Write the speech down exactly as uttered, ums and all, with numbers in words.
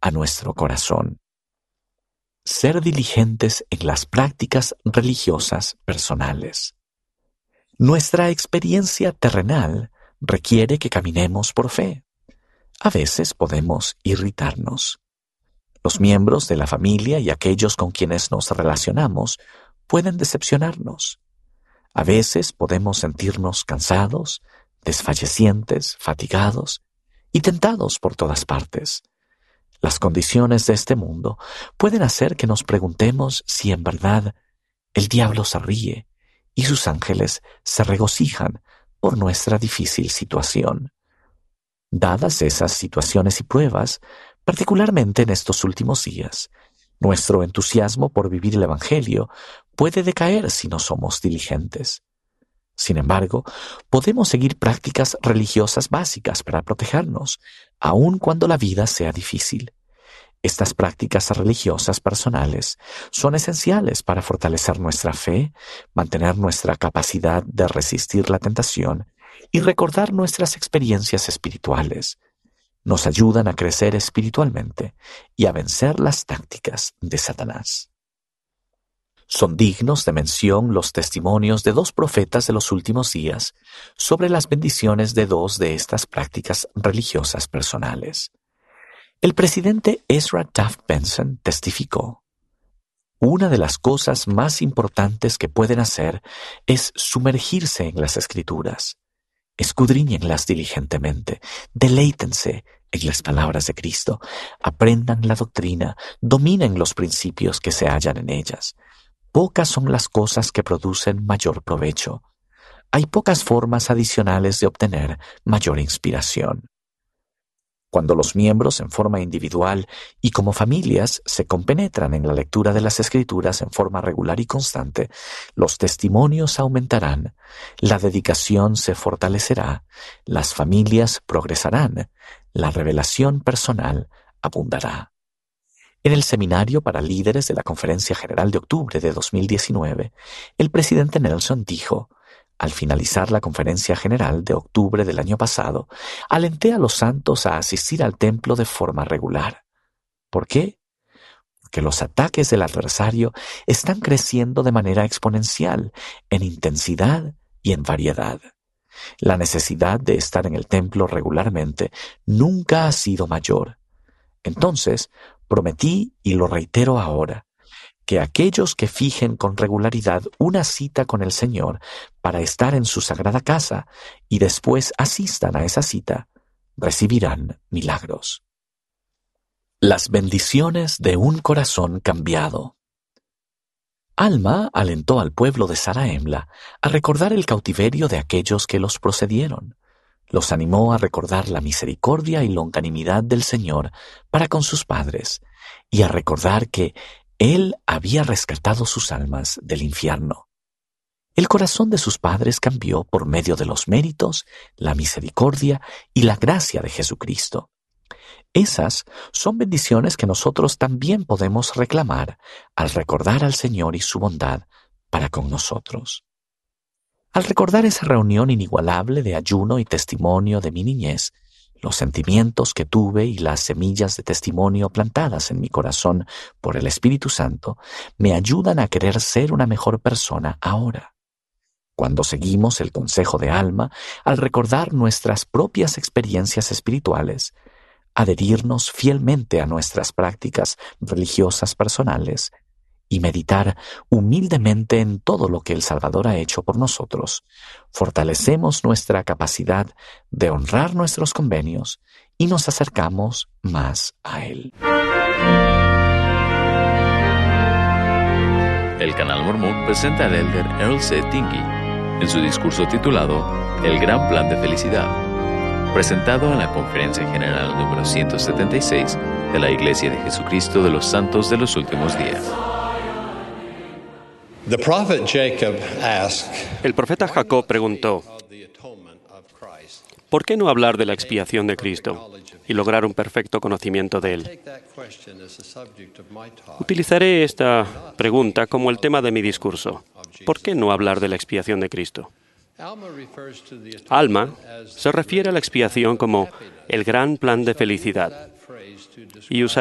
a nuestro corazón. Ser diligentes en las prácticas religiosas personales. Nuestra experiencia terrenal requiere que caminemos por fe. A veces podemos irritarnos. Los miembros de la familia y aquellos con quienes nos relacionamos pueden decepcionarnos. A veces podemos sentirnos cansados, desfallecientes, fatigados y tentados por todas partes. Las condiciones de este mundo pueden hacer que nos preguntemos si en verdad el diablo se ríe y sus ángeles se regocijan por nuestra difícil situación. Dadas esas situaciones y pruebas, particularmente en estos últimos días, nuestro entusiasmo por vivir el Evangelio puede decaer si no somos diligentes. Sin embargo, podemos seguir prácticas religiosas básicas para protegernos, aun cuando la vida sea difícil. Estas prácticas religiosas personales son esenciales para fortalecer nuestra fe, mantener nuestra capacidad de resistir la tentación y recordar nuestras experiencias espirituales. Nos ayudan a crecer espiritualmente y a vencer las tácticas de Satanás. Son dignos de mención los testimonios de dos profetas de los últimos días sobre las bendiciones de dos de estas prácticas religiosas personales. El presidente Ezra Taft Benson testificó: una de las cosas más importantes que pueden hacer es sumergirse en las Escrituras. Escudriñenlas diligentemente, deleítense en las palabras de Cristo, aprendan la doctrina, dominen los principios que se hallan en ellas. Pocas son las cosas que producen mayor provecho. Hay pocas formas adicionales de obtener mayor inspiración. Cuando los miembros en forma individual y como familias se compenetran en la lectura de las Escrituras en forma regular y constante, los testimonios aumentarán, la dedicación se fortalecerá, las familias progresarán, la revelación personal abundará. En el seminario para líderes de la Conferencia General de octubre de dos mil diecinueve, el presidente Nelson dijo: al finalizar la Conferencia General de octubre del año pasado, alenté a los santos a asistir al templo de forma regular. ¿Por qué? Porque los ataques del adversario están creciendo de manera exponencial, en intensidad y en variedad. La necesidad de estar en el templo regularmente nunca ha sido mayor. Entonces, prometí, y lo reitero ahora, que aquellos que fijen con regularidad una cita con el Señor para estar en su sagrada casa y después asistan a esa cita, recibirán milagros. Las bendiciones de un corazón cambiado. Alma alentó al pueblo de Zarahemla a recordar el cautiverio de aquellos que los procedieron. Los animó a recordar la misericordia y longanimidad del Señor para con sus padres y a recordar que Él había rescatado sus almas del infierno. El corazón de sus padres cambió por medio de los méritos, la misericordia y la gracia de Jesucristo. Esas son bendiciones que nosotros también podemos reclamar al recordar al Señor y su bondad para con nosotros. Al recordar esa reunión inigualable de ayuno y testimonio de mi niñez, los sentimientos que tuve y las semillas de testimonio plantadas en mi corazón por el Espíritu Santo me ayudan a querer ser una mejor persona ahora. Cuando seguimos el consejo de Alma, al recordar nuestras propias experiencias espirituales, adherirnos fielmente a nuestras prácticas religiosas personales y meditar humildemente en todo lo que el Salvador ha hecho por nosotros, fortalecemos nuestra capacidad de honrar nuestros convenios y nos acercamos más a Él. El Canal Mormón presenta al elder Earl C. Tingey en su discurso titulado El Gran Plan de Felicidad, presentado en la Conferencia General número ciento setenta y seis de la Iglesia de Jesucristo de los Santos de los Últimos Días. The prophet Jacob asked, El profeta Jacob preguntó: ¿por qué no hablar de la expiación de Cristo y lograr un perfecto conocimiento de Él? Utilizaré esta pregunta como el tema de mi discurso. ¿Por qué no hablar de la expiación de Cristo? Alma se refiere a la expiación como el gran plan de felicidad y usa